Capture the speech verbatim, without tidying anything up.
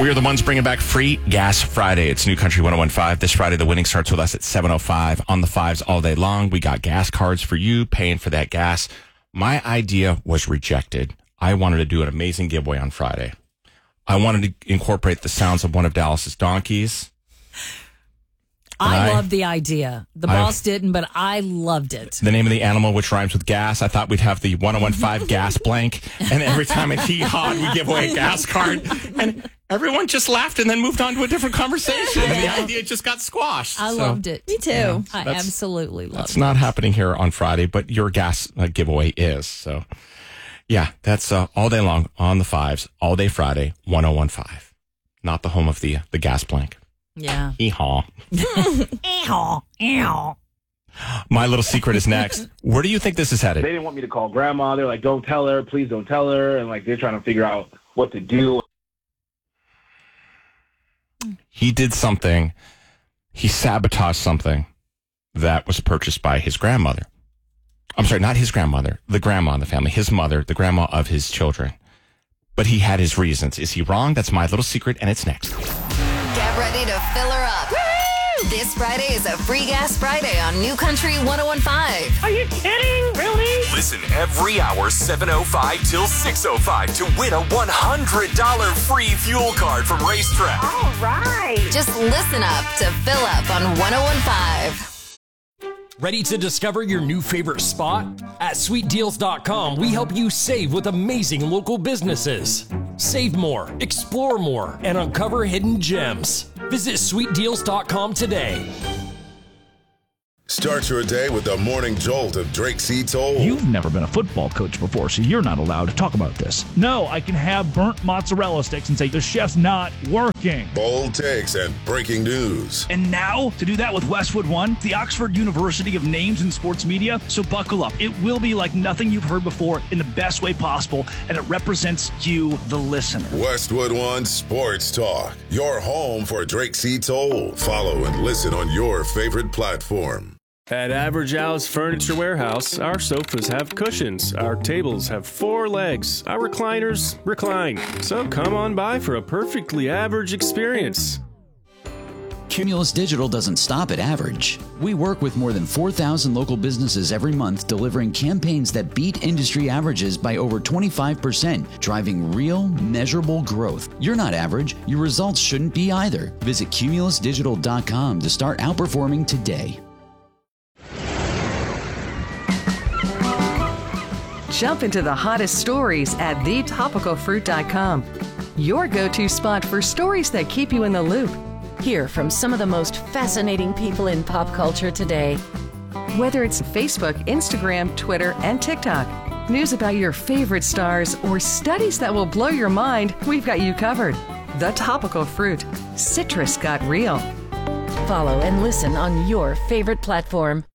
We are the ones bringing back Free Gas Friday. It's New Country one oh one point five. This Friday, the winning starts with us at seven oh five on the fives all day long. We got gas cards for you, paying for that gas. My idea was rejected. I wanted to do an amazing giveaway on Friday. I wanted to incorporate the sounds of one of Dallas's donkeys. I, I loved the idea. The boss I, didn't, but I loved it. The name of the animal, which rhymes with gas. I thought we'd have the one oh one point five gas blank, and every time it hee-hawed, we give away a gas card. And everyone just laughed and then moved on to a different conversation. And the idea just got squashed. I so, loved it. Me too. Yeah, I absolutely loved it. That's not happening here on Friday, but your gas uh, giveaway is. So, yeah, that's uh, all day long on the fives, all day Friday, one oh one point five. Not the home of the the gas blank. Yeah. Eehaw. Eehaw. Eehaw. My little secret is next. Where do you think this is headed? They didn't want me to call grandma. They're like, don't tell her. Please don't tell her. And like, they're trying to figure out what to do. He did something. He sabotaged something that was purchased by his grandmother. I'm sorry, not his grandmother. The grandma in the family. His mother, the grandma of his children. But he had his reasons. Is he wrong? That's my little secret, and it's next. Get ready to fill her up. Woo! This Friday is a Free Gas Friday on New Country one oh one point five. Are you kidding? Really? Listen every hour, seven oh five till six oh five, to win a one hundred dollars free fuel card from Racetrack. All right. Just listen up to Fill Up on one oh one point five. Ready to discover your new favorite spot? At sweet deals dot com, we help you save with amazing local businesses. Save more, explore more, and uncover hidden gems. Visit sweet deals dot com today. Start your day with the morning jolt of Drake C. Toll. You've never been a football coach before, so you're not allowed to talk about this. No, I can have burnt mozzarella sticks and say the chef's not working. Bold takes and breaking news. And now, to do that with Westwood One, the Oxford University of Names in Sports Media. So buckle up. It will be like nothing you've heard before in the best way possible, and it represents you, the listener. Westwood One Sports Talk, your home for Drake C. Toll. Follow and listen on your favorite platform. At Average Al's Furniture Warehouse, our sofas have cushions, our tables have four legs, our recliners recline. So come on by for a perfectly average experience. Cumulus Digital doesn't stop at average. We work with more than four thousand local businesses every month, delivering campaigns that beat industry averages by over twenty-five percent, driving real, measurable growth. You're not average. Your results shouldn't be either. Visit cumulus digital dot com to start outperforming today. Jump into the hottest stories at the topical fruit dot com. Your go-to spot for stories that keep you in the loop. Hear from some of the most fascinating people in pop culture today. Whether it's Facebook, Instagram, Twitter, and TikTok, news about your favorite stars, or studies that will blow your mind, we've got you covered. The Topical Fruit. Citrus got real. Follow and listen on your favorite platform.